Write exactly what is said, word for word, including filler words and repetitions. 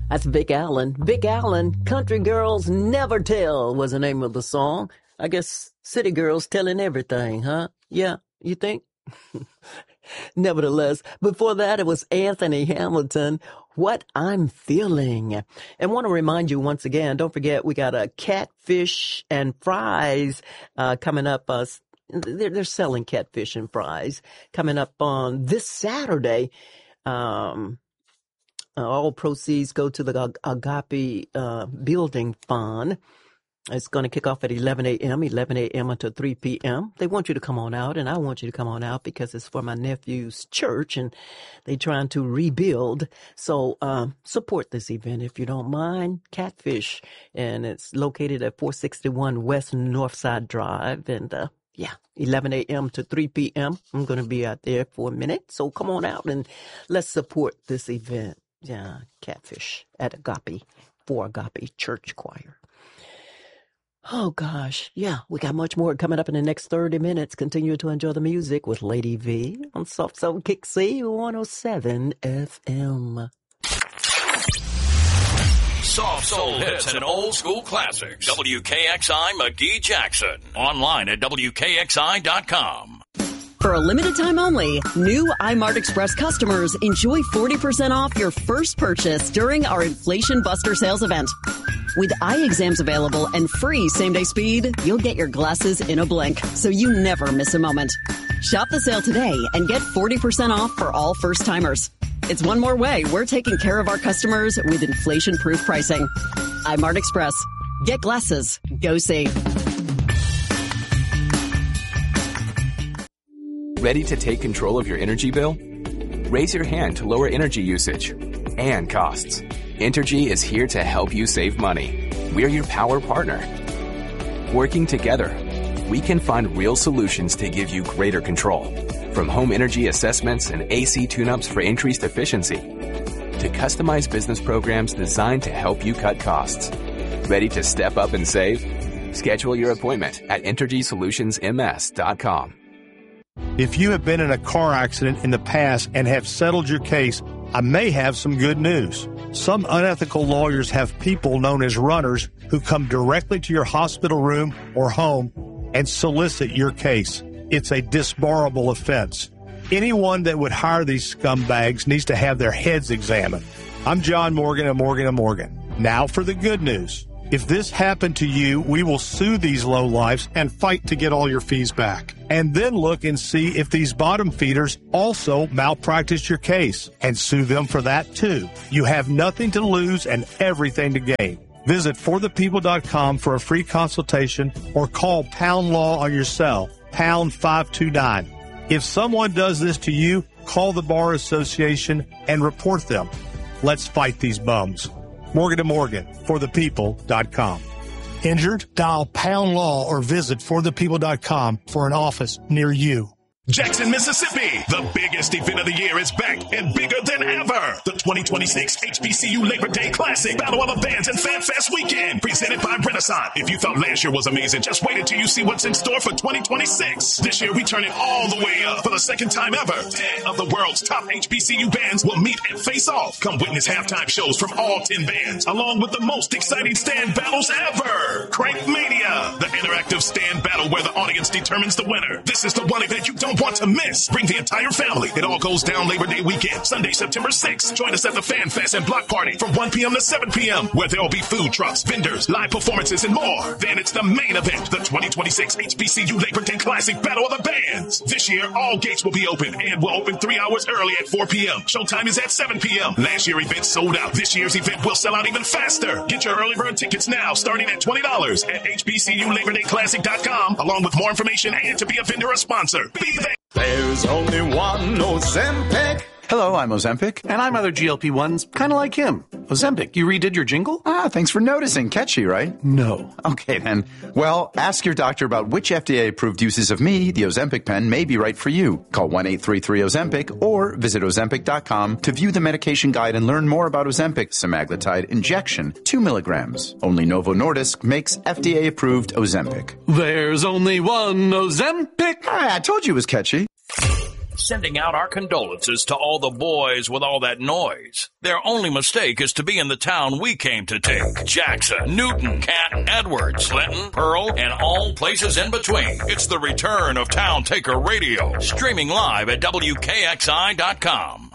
That's Vic Allen. Vic Allen, Country Girls Never Tell was the name of the song. I guess city girls telling everything, huh? Yeah, you think? Nevertheless, before that, it was Anthony Hamilton, What I'm Feeling. And want to remind you once again, don't forget, we got a catfish and fries uh, coming up. Uh, they're, they're selling catfish and fries coming up on this Saturday. Um, uh, all proceeds go to the Agape uh, Building Fund. It's going to kick off at eleven a.m., eleven a.m. until three p.m. They want you to come on out, and I want you to come on out because it's for my nephew's church, and they're trying to rebuild. So um, support this event if you don't mind. Catfish, and it's located at four sixty-one West Northside Drive, and uh, yeah, eleven a.m. to three p.m. I'm going to be out there for a minute, so come on out and let's support this event. Yeah, Catfish at Agape, for Agape Church Choir. Oh, gosh. Yeah, we got much more coming up in the next thirty minutes. Continue to enjoy the music with Lady V on Soft Soul Kick C one oh seven F M. Soft soul hits and old school classics. W K X I McGee Jackson. Online at W K X I dot com. For a limited time only, new iMart Express customers enjoy forty percent off your first purchase during our Inflation Buster sales event. With eye exams available and free same-day speed, you'll get your glasses in a blink, so you never miss a moment. Shop the sale today and get forty percent off for all first-timers. It's one more way we're taking care of our customers with inflation-proof pricing. iMart Express. Get glasses. Go see. Ready to take control of your energy bill? Raise your hand to lower energy usage and costs. Entergy is here to help you save money. We're your power partner. Working together, we can find real solutions to give you greater control. From home energy assessments and A C tune-ups for increased efficiency, to customized business programs designed to help you cut costs. Ready to step up and save? Schedule your appointment at entergy solutions m s dot com. If you have been in a car accident in the past and have settled your case, I may have some good news. Some unethical lawyers have people known as runners who come directly to your hospital room or home and solicit your case. It's a disbarable offense. Anyone that would hire these scumbags needs to have their heads examined. I'm John Morgan of Morgan and Morgan. Now for the good news. If this happened to you, we will sue these lowlifes and fight to get all your fees back. And then look and see if these bottom feeders also malpracticed your case and sue them for that too. You have nothing to lose and everything to gain. Visit for the people dot com for a free consultation or call Pound Law on your cell, pound five two nine. If someone does this to you, call the Bar Association and report them. Let's fight these bums. Morgan and Morgan, for the people dot com. Injured? Dial Pound Law or visit for the people dot com for an office near you. Jackson, Mississippi. The biggest event of the year is back and bigger than ever. The twenty twenty-six H B C U Labor Day Classic Battle of the Bands and Fan Fest Weekend, presented by Renaissance. If you thought last year was amazing, just wait until you see what's in store for twenty twenty-six. This year, we turn it all the way up for the second time ever. ten of the world's top H B C U bands will meet and face off. Come witness halftime shows from all ten bands, along with the most exciting stand battles ever. Crank Mania, the interactive stand battle where the audience determines the winner. This is the one event you don't want to miss. Bring the entire family. It all goes down Labor Day weekend, Sunday, September sixth. Join us at the Fan Fest and Block Party from one p.m. to seven p.m. where there will be food trucks, vendors, live performances, and more. Then it's the main event, the twenty twenty-six H B C U Labor Day Classic Battle of the Bands. This year, all gates will be open and will open three hours early at four p.m. Showtime is at seven p.m. Last year's event sold out. This year's event will sell out even faster. Get your early bird tickets now, starting at twenty dollars at H B C U Labor Day Classic dot com, along with more information and to be a vendor or sponsor. Be there. There's only one Ozempic. Hello, I'm Ozempic. And I'm other G L P ones, kind of like him. Ozempic, you redid your jingle? Ah, thanks for noticing. Catchy, right? No. Okay, then. Well, ask your doctor about which F D A-approved uses of me, the Ozempic pen, may be right for you. Call one eight three three Ozempic or visit Ozempic dot com to view the medication guide and learn more about Ozempic semaglutide injection, two milligrams. Only Novo Nordisk makes F D A-approved Ozempic. There's only one Ozempic. Ah, I told you it was catchy. sending out our condolences to all the boys with all that noise. Their only mistake is to be in the town we came to take. Jackson, Newton, Canton, Edwards, Clinton, Pearl, and all places in between. It's the return of Town Taker Radio, streaming live at W K X I dot com.